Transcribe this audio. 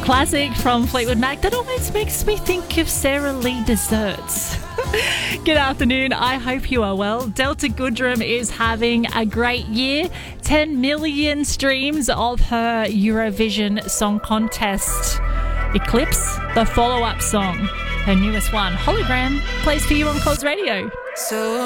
classic from Fleetwood Mac that always makes me think of Sarah Lee desserts. Good afternoon. I hope you are well. Delta Goodrem is having a great year. 10 million streams of her Eurovision Song Contest. Eclipse, the follow-up song. Her newest one, Hologram, plays for you on Cause Radio. So